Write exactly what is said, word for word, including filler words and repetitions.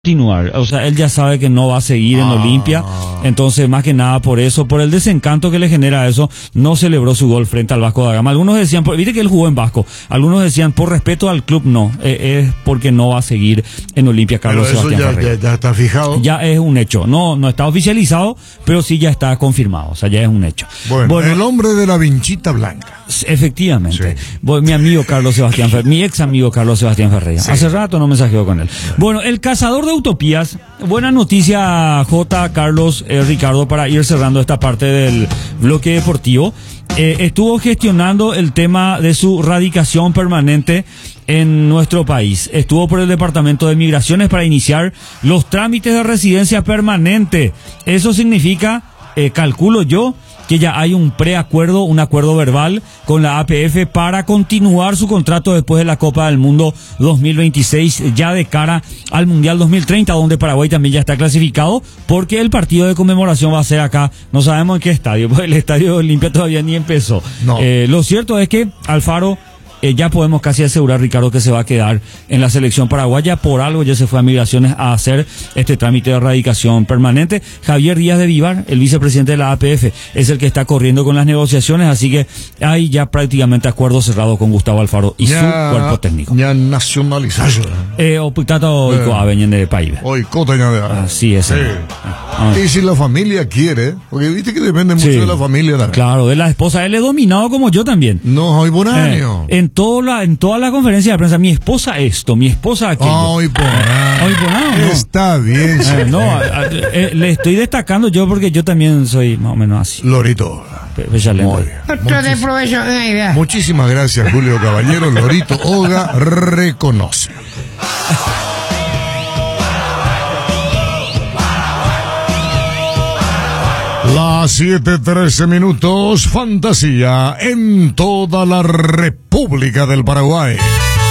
continuar, o sea, él ya sabe que no va a seguir en Ah. Olimpia, entonces más que nada por eso, por el desencanto que le genera eso, no celebró su gol frente al Vasco da Gama. Algunos decían, por, viste que él jugó en Vasco, algunos decían por respeto al club no, eh, es porque no va a seguir en Olimpia Carlos Pero eso Sebastián ya, Ferreira. ya, ya está fijado. Ya es un hecho, no, no está oficializado, pero sí ya está confirmado, o sea, ya es un hecho. Bueno, el hombre de la vinchita blanca. Efectivamente. Sí. Bueno, mi amigo Carlos Sebastián Ferreira, mi ex amigo Carlos Sebastián Ferreira. Sí. Hace rato no mensajeo con él. Bueno, el cazador de utopías. Buena noticia, J. Carlos, eh, Ricardo, para ir cerrando esta parte del bloque deportivo. Eh, estuvo gestionando el tema de su radicación permanente en nuestro país. Estuvo por el Departamento de Migraciones para iniciar los trámites de residencia permanente. Eso significa, eh, calculo yo, que ya hay un preacuerdo, un acuerdo verbal con la A P F para continuar su contrato después de la Copa del Mundo dos mil veintiséis, ya de cara al Mundial dos mil treinta, donde Paraguay también ya está clasificado, porque el partido de conmemoración va a ser acá, no sabemos en qué estadio, porque el estadio de Olimpia todavía ni empezó. No. Eh, lo cierto es que Alfaro, Eh, ya podemos casi asegurar, Ricardo, que se va a quedar en la selección paraguaya. Por algo ya se fue a Migraciones a hacer este trámite de radicación permanente. Javier Díaz de Vivar, el vicepresidente de la A P F, es el que está corriendo con las negociaciones, así que hay ya prácticamente acuerdo cerrado con Gustavo Alfaro y su cuerpo técnico. Ya nacionalizado. Eh, Optato Eh. Oiko Aveñen de Paíbe. Hoy, cota ya de- Así es. Sí. Ah. Y si la familia quiere, porque viste que depende mucho Sí. de la familia también. Claro, de la esposa. Él es dominado como yo también. No, hoy por Eh, año. en toda la, en toda la conferencia de prensa, mi esposa esto, mi esposa aquello. Hoy por año. Hoy por año, no. Está bien, Eh, sí. no, a- a- eh, le estoy destacando yo porque yo también soy más o menos así. Lorito. Pe- pechaleante. Muy bien. Otro de provecho. Ay, vea. Muchísimas gracias, Julio Caballero. Lorito Oga reconoce. Las siete trece minutos, fantasía en toda la República del Paraguay.